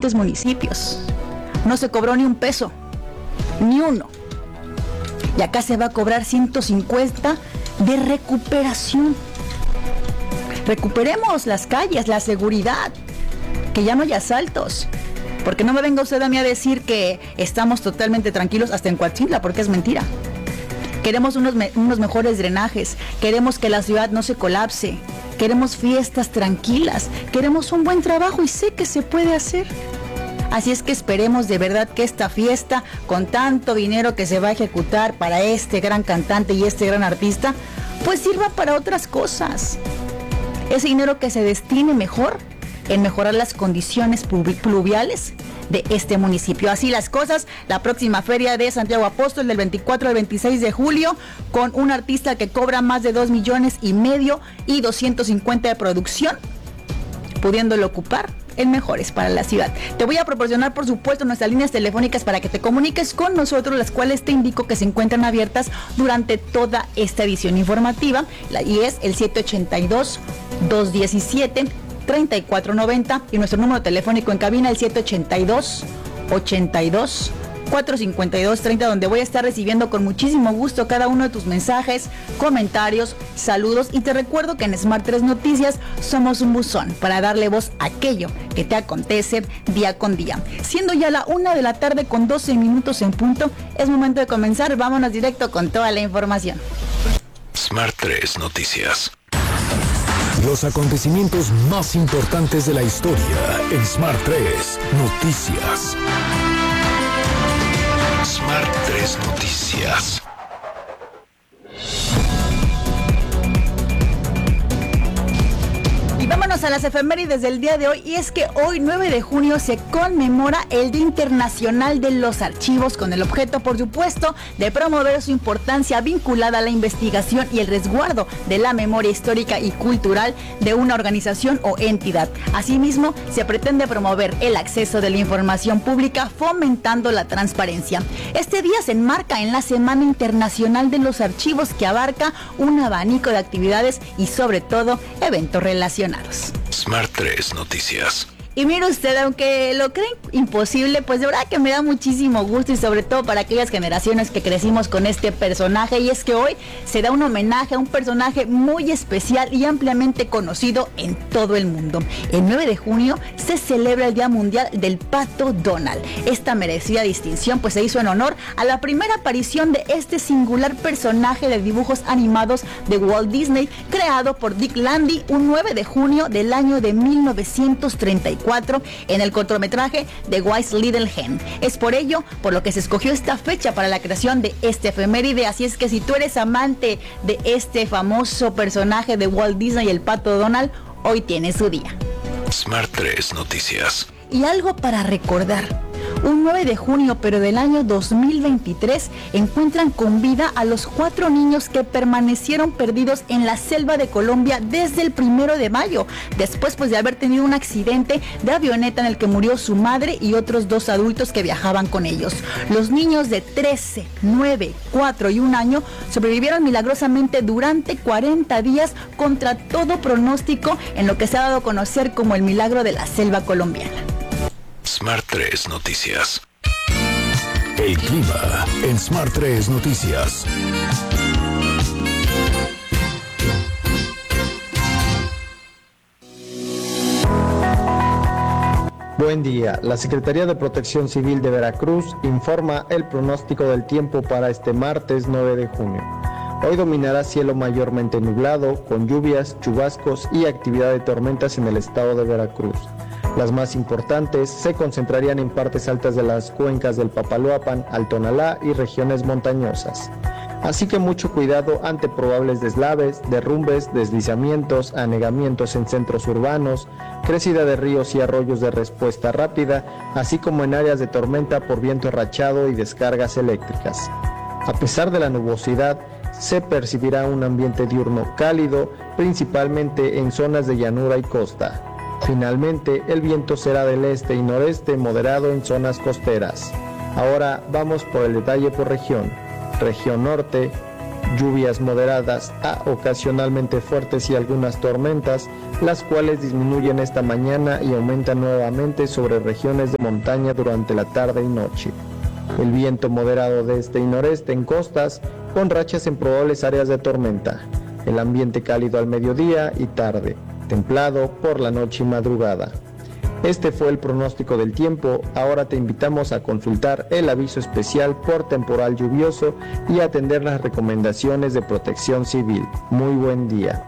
diferentes municipios. No se cobró ni un peso, ni uno. Y acá se va a cobrar 150 de recuperación. Recuperemos las calles, la seguridad, que ya no haya asaltos. Porque no me venga usted a mí a decir que estamos totalmente tranquilos hasta en Coatzintla, porque es mentira. Queremos unos mejores drenajes, queremos que la ciudad no se colapse, queremos fiestas tranquilas, queremos un buen trabajo y sé que se puede hacer. Así es que esperemos de verdad que esta fiesta, con tanto dinero que se va a ejecutar para este gran cantante y este gran artista, pues sirva para otras cosas. Ese dinero que se destine mejor en mejorar las condiciones pluviales de este municipio. Así las cosas, la próxima feria de Santiago Apóstol del 24 al 26 de julio, con un artista que cobra más de 2,5 millones y 250 de producción, pudiéndolo ocupar en mejores para la ciudad. Te voy a proporcionar, por supuesto, nuestras líneas telefónicas para que te comuniques con nosotros, las cuales te indico que se encuentran abiertas durante toda esta edición informativa, y es el 782-217-3490 y nuestro número telefónico en cabina, el 782-82-452-30, donde voy a estar recibiendo con muchísimo gusto cada uno de tus mensajes, comentarios, saludos, y te recuerdo que en Smart 3 Noticias somos un buzón para darle voz a aquello que te acontece día con día. Siendo ya la 1:12 p.m. con 12 minutos en punto, es momento de comenzar. Vámonos directo con toda la información. Smart 3 Noticias. Los acontecimientos más importantes de la historia en Smart 3 Noticias. Smart 3 Noticias. Y vámonos a las efemérides del día de hoy, y es que hoy 9 de junio se conmemora el Día Internacional de los Archivos, con el objeto, por supuesto, de promover su importancia vinculada a la investigación y el resguardo de la memoria histórica y cultural de una organización o entidad. Asimismo, se pretende promover el acceso de la información pública, fomentando la transparencia. Este día se enmarca en la Semana Internacional de los Archivos, que abarca un abanico de actividades y, sobre todo, eventos relacionados. Smart 3 Noticias. Y mire usted, aunque lo creen imposible, pues de verdad que me da muchísimo gusto, y sobre todo para aquellas generaciones que crecimos con este personaje, y es que hoy se da un homenaje a un personaje muy especial y ampliamente conocido en todo el mundo. El 9 de junio se celebra el Día Mundial del Pato Donald. Esta merecida distinción pues se hizo en honor a la primera aparición de este singular personaje de dibujos animados de Walt Disney, creado por Dick Landy un 9 de junio del año de 1934 en el cortometraje The Wise Little Hen. Es por ello por lo que se escogió esta fecha para la creación de este efeméride. Así es que si tú eres amante de este famoso personaje de Walt Disney, el Pato Donald, hoy tiene su día. Smart 3 Noticias. Y algo para recordar. Un 9 de junio, pero del año 2023, encuentran con vida a los 4 niños que permanecieron perdidos en la selva de Colombia desde el 1 de mayo, después pues de haber tenido un accidente de avioneta en el que murió su madre y otros 2 adultos que viajaban con ellos. Los niños de 13, 9, 4 y 1 año sobrevivieron milagrosamente durante 40 días contra todo pronóstico, en lo que se ha dado a conocer como el milagro de la selva colombiana. Smart 3 Noticias. El clima en Smart 3 Noticias. Buen día. La Secretaría de Protección Civil de Veracruz informa el pronóstico del tiempo para este martes 9 de junio. Hoy dominará cielo mayormente nublado, con lluvias, chubascos y actividad de tormentas en el estado de Veracruz. Las más importantes se concentrarían en partes altas de las cuencas del Papaloapan, Altonalá y regiones montañosas. Así que mucho cuidado ante probables deslaves, derrumbes, deslizamientos, anegamientos en centros urbanos, crecida de ríos y arroyos de respuesta rápida, así como en áreas de tormenta por viento rachado y descargas eléctricas. A pesar de la nubosidad, se percibirá un ambiente diurno cálido, principalmente en zonas de llanura y costa. Finalmente, el viento será del este y noreste moderado en zonas costeras. Ahora vamos por el detalle por región. Región norte, Lluvias moderadas a ocasionalmente fuertes y algunas tormentas, las cuales disminuyen esta mañana y aumentan nuevamente sobre regiones de montaña durante la tarde y noche. El viento moderado de este y noreste en costas, con rachas en probables áreas de tormenta. El ambiente cálido al mediodía y tarde, templado por la noche y madrugada. Este fue el pronóstico del tiempo. Ahora te invitamos a consultar el aviso especial por temporal lluvioso y atender las recomendaciones de Protección Civil. Muy buen día.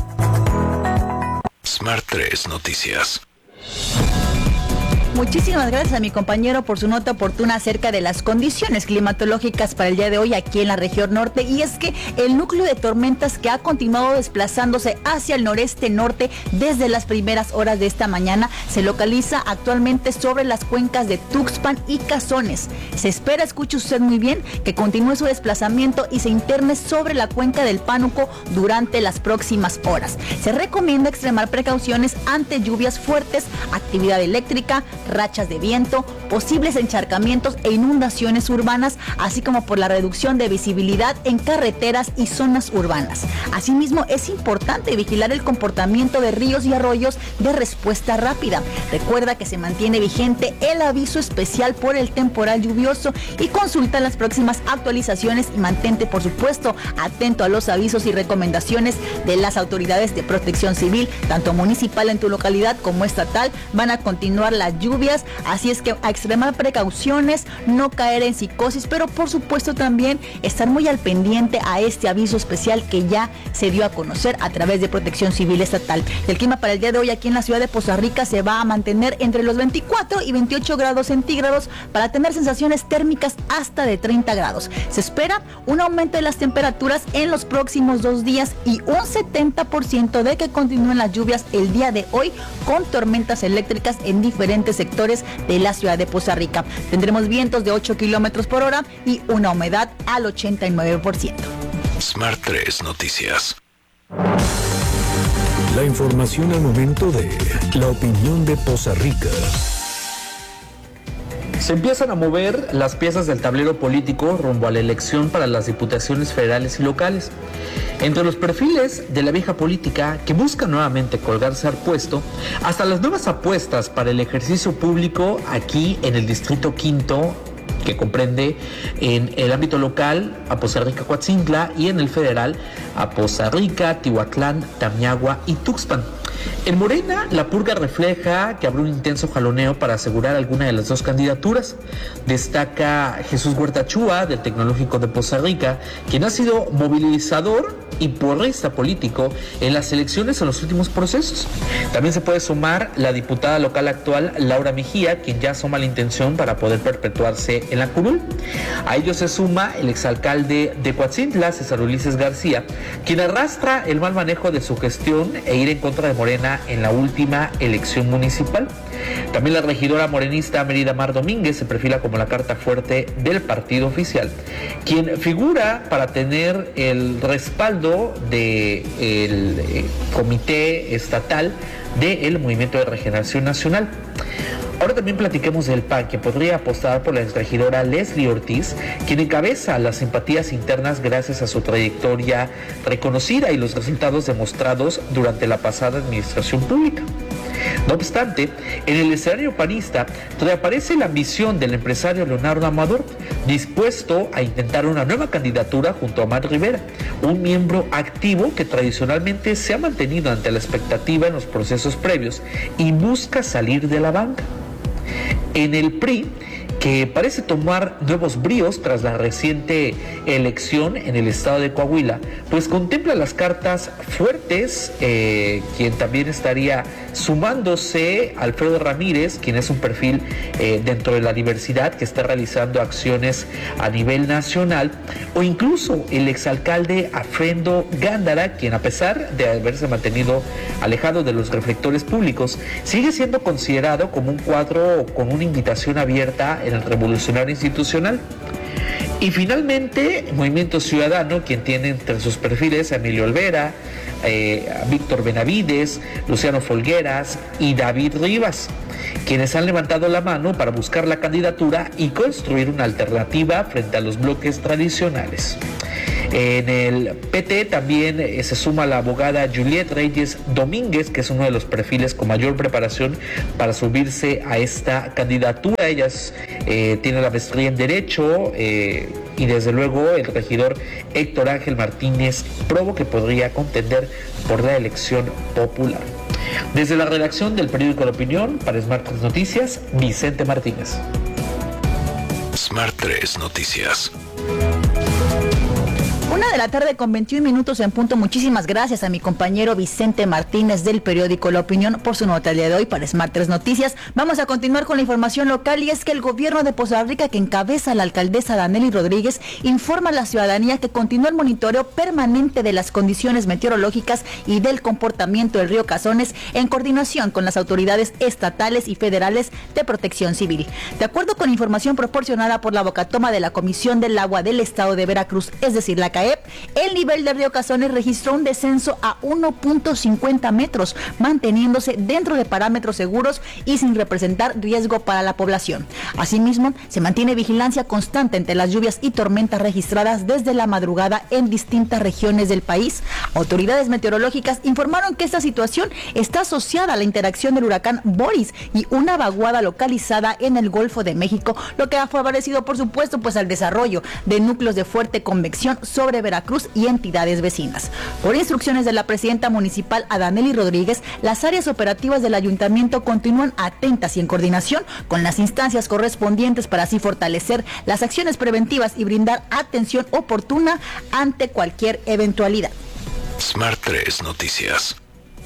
Smart 3 Noticias. Muchísimas gracias a mi compañero por su nota oportuna acerca de las condiciones climatológicas para el día de hoy aquí en la región norte. Y es que el núcleo de tormentas que ha continuado desplazándose hacia el noreste norte desde las primeras horas de esta mañana se localiza actualmente sobre las cuencas de Tuxpan y Cazones. Se espera, escuche usted muy bien, que continúe su desplazamiento y se interne sobre la cuenca del Pánuco durante las próximas horas. Se recomienda extremar precauciones ante lluvias fuertes, actividad eléctrica, rachas de viento, posibles encharcamientos e inundaciones urbanas, así como por la reducción de visibilidad en carreteras y zonas urbanas. Asimismo, es importante vigilar el comportamiento de ríos y arroyos de respuesta rápida. Recuerda que se mantiene vigente el aviso especial por el temporal lluvioso y consulta las próximas actualizaciones y mantente, por supuesto, atento a los avisos y recomendaciones de las autoridades de protección civil, tanto municipal en tu localidad como estatal. Van a continuar las lluvias, así es que a extremar precauciones, no caer en psicosis, pero por supuesto también estar muy al pendiente a este aviso especial que ya se dio a conocer a través de Protección Civil Estatal. El clima para el día de hoy aquí en la ciudad de Poza Rica se va a mantener entre los 24 y 28 grados centígrados para tener sensaciones térmicas hasta de 30 grados. Se espera un aumento de las temperaturas en los próximos 2 días y un 70% de que continúen las lluvias el día de hoy con tormentas eléctricas en diferentes sectores de la ciudad de Poza Rica. Tendremos vientos de 8 kilómetros por hora y una humedad al 89%. Smart 3 Noticias. La información al momento de la opinión de Poza Rica. Se empiezan a mover las piezas del tablero político rumbo a la elección para las diputaciones federales y locales. Entre los perfiles de la vieja política que buscan nuevamente colgarse al puesto, hasta las nuevas apuestas para el ejercicio público aquí en el Distrito Quinto, que comprende en el ámbito local a Poza Rica, Coatzintla, y en el federal a Poza Rica, Tihuatlán, Tamiagua y Tuxpan. En Morena, la purga refleja que habrá un intenso jaloneo para asegurar alguna de las dos candidaturas. Destaca Jesús Huerta Chúa, del Tecnológico de Poza Rica, quien ha sido movilizador y porrista político en las elecciones en los últimos procesos. También se puede sumar la diputada local actual, Laura Mejía, quien ya asoma la intención para poder perpetuarse en la curul. A ello se suma el exalcalde de Coatzintla, César Ulises García, quien arrastra el mal manejo de su gestión e ir en contra de Morena en la última elección municipal. También la regidora morenista Mérida Mar Domínguez se perfila como la carta fuerte del partido oficial, quien figura para tener el respaldo del Comité Estatal del Movimiento de Regeneración Nacional. Ahora también platiquemos del PAN, que podría apostar por la exregidora Leslie Ortiz, quien encabeza las simpatías internas gracias a su trayectoria reconocida y los resultados demostrados durante la pasada administración pública. No obstante, en el escenario panista reaparece la ambición del empresario Leonardo Amador, dispuesto a intentar una nueva candidatura junto a Matt Rivera, un miembro activo que tradicionalmente se ha mantenido ante la expectativa en los procesos previos y busca salir de la banca. En el PRI, que parece tomar nuevos bríos tras la reciente elección en el estado de Coahuila, pues contempla las cartas fuertes, quien también estaría sumándose Alfredo Ramírez, quien es un perfil dentro de la diversidad que está realizando acciones a nivel nacional, o incluso el exalcalde Afrendo Gándara, quien a pesar de haberse mantenido alejado de los reflectores públicos, sigue siendo considerado como un cuadro con una invitación abierta en el revolucionario institucional. Y finalmente, Movimiento Ciudadano, quien tiene entre sus perfiles a Emilio Olvera, a Víctor Benavides, Luciano Folgueras y David Rivas, quienes han levantado la mano para buscar la candidatura y construir una alternativa frente a los bloques tradicionales. En el PT también se suma la abogada Juliette Reyes Domínguez, que es uno de los perfiles con mayor preparación para subirse a esta candidatura. Ellas tienen la maestría en Derecho y desde luego el regidor Héctor Ángel Martínez Provo, que podría contender por la elección popular. Desde la redacción del periódico La Opinión, para Smart 3 Noticias, Vicente Martínez. Smart 3 Noticias. 1:21 en punto. Muchísimas gracias a mi compañero Vicente Martínez del periódico La Opinión por su nota el día de hoy para Smart 3 Noticias. Vamos a continuar con la información local, y es que el gobierno de Poza Rica, que encabeza la alcaldesa Danely Rodríguez, informa a la ciudadanía que continúa el monitoreo permanente de las condiciones meteorológicas y del comportamiento del río Cazones en coordinación con las autoridades estatales y federales de protección civil. De acuerdo con información proporcionada por la vocatoma de la Comisión del Agua del Estado de Veracruz, es decir, la CAEP, el nivel del río Cazones registró un descenso a 1.50 metros, manteniéndose dentro de parámetros seguros y sin representar riesgo para la población. Asimismo, se mantiene vigilancia constante ante las lluvias y tormentas registradas desde la madrugada en distintas regiones del país. Autoridades meteorológicas informaron que esta situación está asociada a la interacción del huracán Boris y una vaguada localizada en el Golfo de México, lo que ha favorecido, por supuesto, pues al desarrollo de núcleos de fuerte convección sobre Veracruz y entidades vecinas. Por instrucciones de la presidenta municipal Danely Rodríguez, las áreas operativas del ayuntamiento continúan atentas y en coordinación con las instancias correspondientes para así fortalecer las acciones preventivas y brindar atención oportuna ante cualquier eventualidad. Smart 3 Noticias.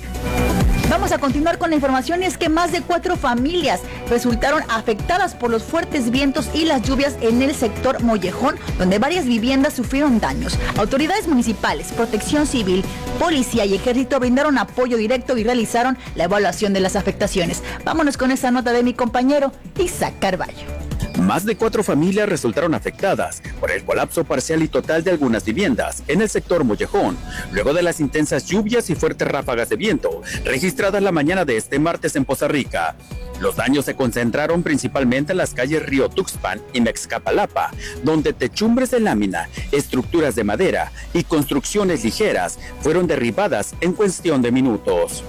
Vamos a continuar con la información, y es que más de 4 familias resultaron afectadas por los fuertes vientos y las lluvias en el sector Mollejón, donde varias viviendas sufrieron daños. Autoridades municipales, protección civil, policía y ejército brindaron apoyo directo y realizaron la evaluación de las afectaciones. Vámonos con esta nota de mi compañero Isaac Carballo. Más de 4 familias resultaron afectadas por el colapso parcial y total de algunas viviendas en el sector Mollejón, luego de las intensas lluvias y fuertes ráfagas de viento registradas la mañana de este martes en Poza Rica. Los daños se concentraron principalmente en las calles Río Tuxpan y Mexcapalapa, donde techumbres de lámina, estructuras de madera y construcciones ligeras fueron derribadas en cuestión de minutos.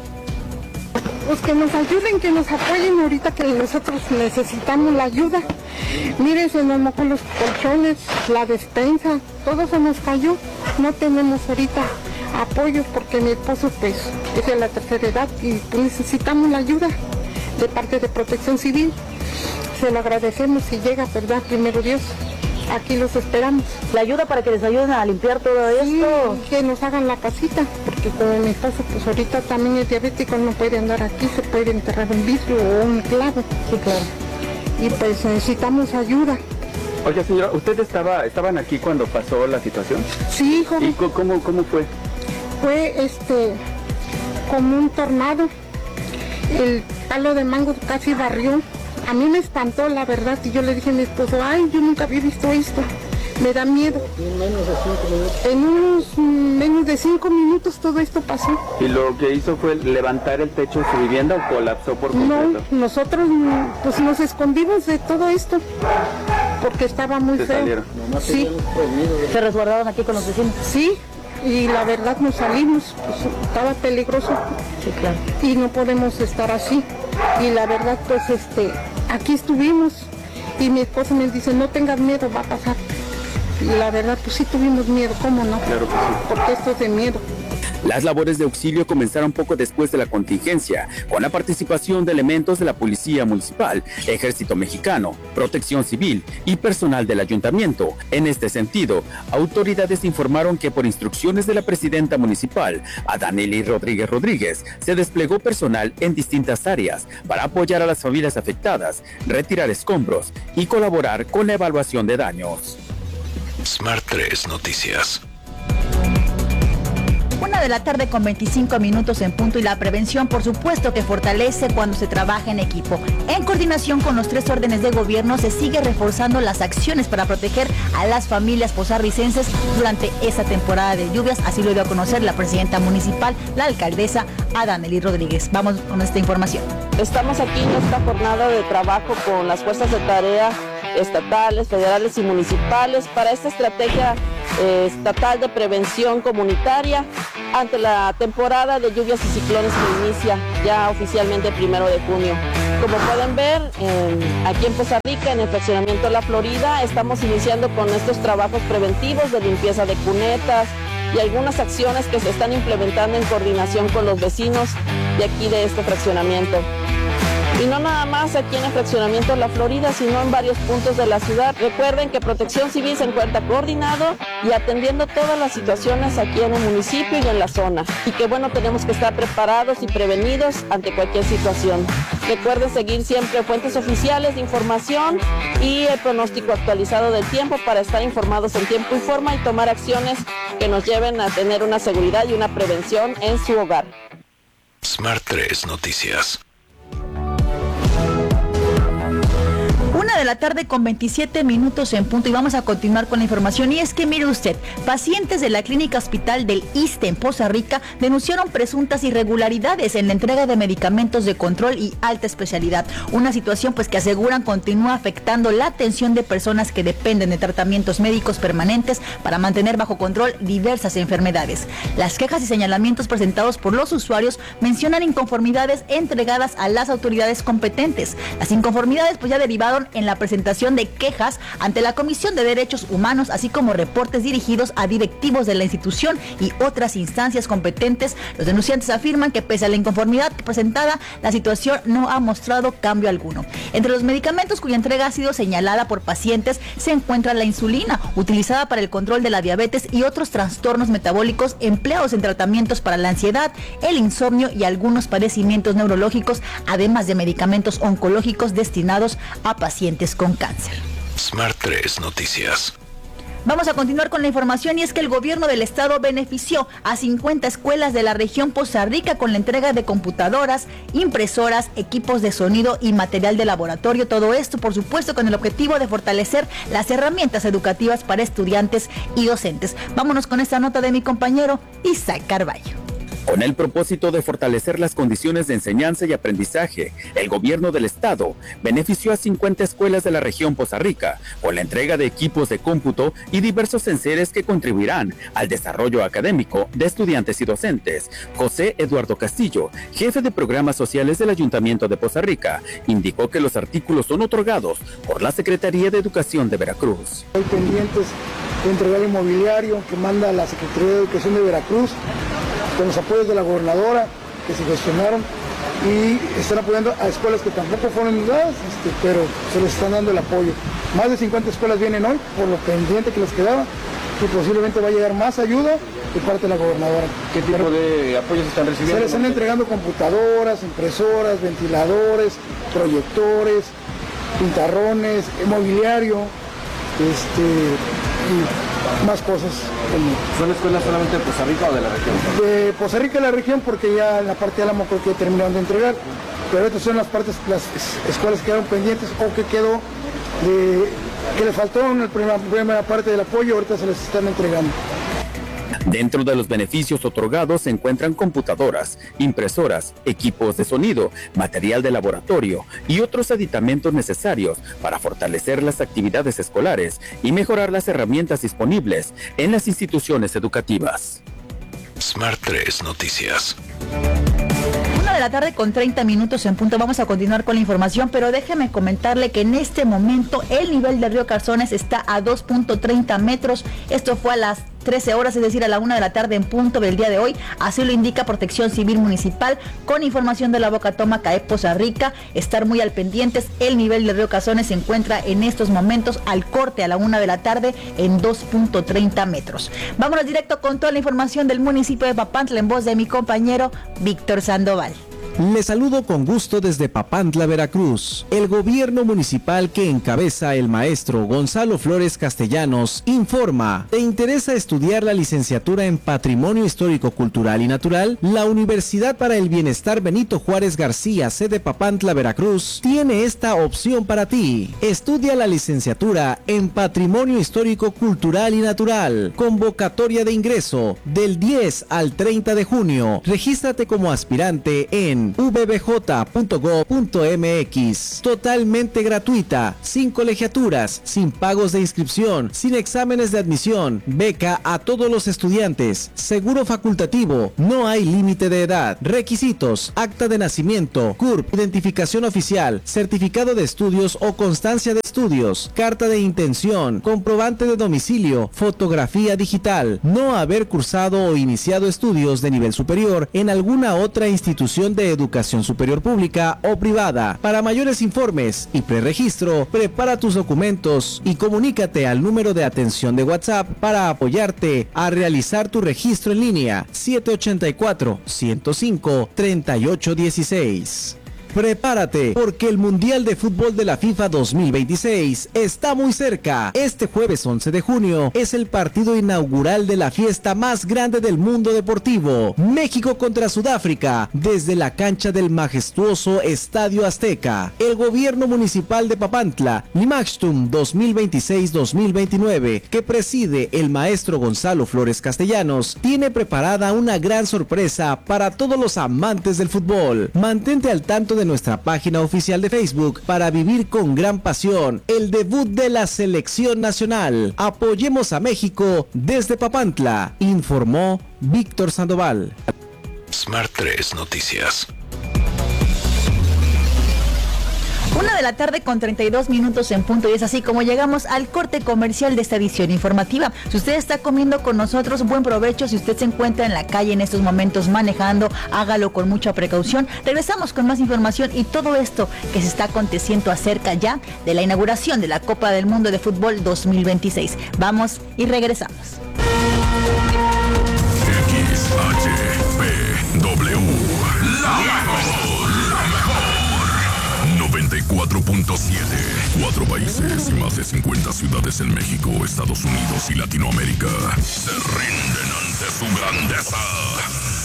Pues que nos ayuden, que nos apoyen ahorita que nosotros necesitamos la ayuda. Mire, se nos mojó los colchones, la despensa, todo se nos cayó. No tenemos ahorita apoyo porque mi esposo pues es de la tercera edad y pues necesitamos la ayuda de parte de Protección Civil. Se lo agradecemos si llega, ¿verdad? Primero Dios. Aquí los esperamos. La ayuda para que les ayuden a limpiar todo esto. Sí, que nos hagan la casita, porque como mi esposo pues ahorita también es diabético, no puede andar aquí, se puede enterrar un vidrio o un clavo. Sí, claro. Y pues necesitamos ayuda. Oye, señora, ¿ustedes estaban aquí cuando pasó la situación? Sí, hijo. ¿Y cómo fue? Fue como un tornado. El palo de mango casi barrió. A mí me espantó, la verdad, y yo le dije a mi esposo, ay, yo nunca había visto esto, me da miedo. En menos de 5 minutos. En unos menos de 5 minutos todo esto pasó. ¿Y lo que hizo fue levantar el techo de su vivienda o colapsó por completo? No, nosotros pues nos escondimos de todo esto, porque estaba muy feo. Salieron. Sí. ¿Se resguardaron aquí con los vecinos? Sí, y la verdad nos salimos, pues estaba peligroso. Sí, claro. Y no podemos estar así. Y la verdad, pues aquí estuvimos y mi esposo me dice, no tengas miedo, va a pasar. Y la verdad, pues sí tuvimos miedo, ¿cómo no? Claro que sí. Porque esto es de miedo. Las labores de auxilio comenzaron poco después de la contingencia, con la participación de elementos de la Policía Municipal, Ejército Mexicano, Protección Civil y personal del Ayuntamiento. En este sentido, autoridades informaron que por instrucciones de la presidenta municipal, Danely Rodríguez, se desplegó personal en distintas áreas para apoyar a las familias afectadas, retirar escombros y colaborar con la evaluación de daños. Smart 3 Noticias. 1:25 p.m. en punto, y la prevención, por supuesto, que fortalece cuando se trabaja en equipo. En coordinación con los 3 órdenes de gobierno, se sigue reforzando las acciones para proteger a las familias posarricenses durante esta temporada de lluvias. Así lo dio a conocer la presidenta municipal, la alcaldesa Danely Rodríguez. Vamos con esta información. Estamos aquí en esta jornada de trabajo con las fuerzas de tarea estatales, federales y municipales para esta estrategia estatal de prevención comunitaria ante la temporada de lluvias y ciclones que inicia ya oficialmente el 1 de junio. Como pueden ver, aquí en Poza Rica, en el fraccionamiento La Florida, estamos iniciando con estos trabajos preventivos de limpieza de cunetas y algunas acciones que se están implementando en coordinación con los vecinos de aquí de este fraccionamiento. Y no nada más aquí en el fraccionamiento La Florida, sino en varios puntos de la ciudad. Recuerden que Protección Civil se encuentra coordinado y atendiendo todas las situaciones aquí en el municipio y en la zona. Y que bueno, tenemos que estar preparados y prevenidos ante cualquier situación. Recuerden seguir siempre fuentes oficiales de información y el pronóstico actualizado del tiempo para estar informados en tiempo y forma y tomar acciones que nos lleven a tener una seguridad y una prevención en su hogar. Smart 3 Noticias. 1:27 p.m. en punto y vamos a continuar con la información. Y es que mire usted, pacientes de la Clínica Hospital del ISSSTE en Poza Rica denunciaron presuntas irregularidades en la entrega de medicamentos de control y alta especialidad. Una situación pues que aseguran continúa afectando la atención de personas que dependen de tratamientos médicos permanentes para mantener bajo control diversas enfermedades. Las quejas y señalamientos presentados por los usuarios mencionan inconformidades entregadas a las autoridades competentes. Las inconformidades pues ya derivaron en la presentación de quejas ante la Comisión de Derechos Humanos, así como reportes dirigidos a directivos de la institución y otras instancias competentes. Los denunciantes afirman que pese a la inconformidad presentada, la situación no ha mostrado cambio alguno. Entre los medicamentos cuya entrega ha sido señalada por pacientes se encuentra la insulina, utilizada para el control de la diabetes y otros trastornos metabólicos empleados en tratamientos para la ansiedad, el insomnio y algunos padecimientos neurológicos, además de medicamentos oncológicos destinados a pacientes con cáncer. Smart 3 Noticias. Vamos a continuar con la información y es que el gobierno del estado benefició a 50 escuelas de la región Poza Rica con la entrega de computadoras, impresoras, equipos de sonido y material de laboratorio. Todo esto, por supuesto, con el objetivo de fortalecer las herramientas educativas para estudiantes y docentes. Vámonos con esta nota de mi compañero Isaac Carballo. Con el propósito de fortalecer las condiciones de enseñanza y aprendizaje, el gobierno del estado benefició a 50 escuelas de la región Poza Rica con la entrega de equipos de cómputo y diversos enseres que contribuirán al desarrollo académico de estudiantes y docentes. José Eduardo Castillo, jefe de programas sociales del Ayuntamiento de Poza Rica, indicó que los artículos son otorgados por la Secretaría de Educación de Veracruz. Hay pendientes de entregar el mobiliario que manda la Secretaría de Educación de Veracruz, con los apoyos de la gobernadora que se gestionaron y están apoyando a escuelas que tampoco fueron ayudadas, pero se les están dando el apoyo. Más de 50 escuelas vienen hoy por lo pendiente que les quedaba y posiblemente va a llegar más ayuda de parte de la gobernadora. ¿Qué tipo de apoyos están recibiendo? Se les están entregando computadoras, impresoras, ventiladores, proyectores, pintarrones, mobiliario, y más cosas. ¿Son escuelas solamente de Poza Rica o de la región? De Poza Rica de la región, porque ya en la parte de Álamo creo que terminaron de entregar, pero estas son las escuelas que quedaron pendientes o que quedó que le faltó en la primera parte del apoyo, ahorita se les están entregando. Dentro de los beneficios otorgados se encuentran computadoras, impresoras, equipos de sonido, material de laboratorio y otros aditamentos necesarios para fortalecer las actividades escolares y mejorar las herramientas disponibles en las instituciones educativas. Smart 3 Noticias. 1:30 p.m. en punto. Vamos a continuar con la información, pero déjeme comentarle que en este momento el nivel del río Carzones está a 2.30 metros. Esto fue a las 13 horas, es decir, a la 1:00 p.m. en punto del día de hoy. Así lo indica Protección Civil Municipal con información de la Bocatoma CAEP Poza Rica. Estar muy al pendientes. El nivel del río Carzones se encuentra en estos momentos al corte a la 1:00 p.m. en 2.30 metros. Vámonos directo con toda la información del municipio de Papantla en voz de mi compañero Víctor Sandoval. Les saludo con gusto desde Papantla, Veracruz. El gobierno municipal que encabeza el maestro Gonzalo Flores Castellanos informa: ¿te interesa estudiar la licenciatura en Patrimonio Histórico, Cultural y Natural? La Universidad para el Bienestar Benito Juárez García, sede Papantla, Veracruz, tiene esta opción para ti. Estudia la licenciatura en Patrimonio Histórico, Cultural y Natural. Convocatoria de ingreso del 10 al 30 de junio. Regístrate como aspirante en en vbj.go.mx. Totalmente gratuita, sin colegiaturas, sin pagos de inscripción, sin exámenes de admisión, beca a todos los estudiantes, seguro facultativo, no hay límite de edad, requisitos, acta de nacimiento, CURP, identificación oficial, certificado de estudios o constancia de estudios, carta de intención, comprobante de domicilio, fotografía digital, no haber cursado o iniciado estudios de nivel superior en alguna otra institución de educación superior pública o privada. Para mayores informes y preregistro, prepara tus documentos y comunícate al número de atención de WhatsApp para apoyarte a realizar tu registro en línea 784-105-3816. Prepárate, porque el Mundial de Fútbol de la FIFA 2026 está muy cerca. Este jueves 11 de junio es el partido inaugural de la fiesta más grande del mundo deportivo. México contra Sudáfrica, desde la cancha del majestuoso Estadio Azteca. El gobierno municipal de Papantla, Limaxtum 2026-2029, que preside el maestro Gonzalo Flores Castellanos, tiene preparada una gran sorpresa para todos los amantes del fútbol. Mantente al tanto de nuestra página oficial de Facebook para vivir con gran pasión el debut de la selección nacional. Apoyemos a México desde Papantla, informó Víctor Sandoval. Smart 3 Noticias. 1:32 en punto, y es así como llegamos al corte comercial de esta edición informativa. Si usted está comiendo con nosotros, buen provecho. Si usted se encuentra en la calle en estos momentos manejando, hágalo con mucha precaución. Regresamos con más información y todo esto que se está aconteciendo acerca ya de la inauguración de la Copa del Mundo de Fútbol 2026. Vamos y regresamos. XHPW, la mejor. 94.7. 4 países y más de 50 ciudades en México, Estados Unidos y Latinoamérica se rinden ante su grandeza.